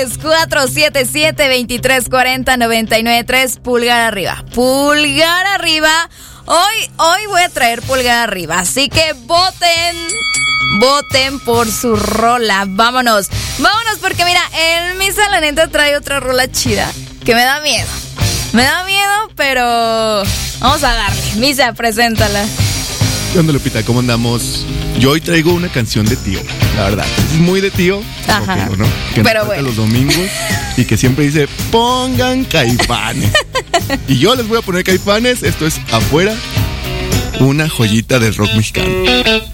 es 477-2340-993. Pulgar arriba. Pulgar arriba. Hoy voy a traer pulgar arriba. Así que voten por su rola. Vámonos porque mira, el Misa la neta trae otra rola chida que me da miedo. Pero vamos a darle. Misa, preséntala. ¿Qué onda, Lupita? ¿Cómo andamos? Yo hoy traigo una canción de tío, la verdad. Es muy de tío, ajá, ¿no? Que pero nos bueno, los domingos y que siempre dice, pongan Caifanes. Y yo les voy a poner Caifanes. Esto es Afuera, una joyita del rock mexicano.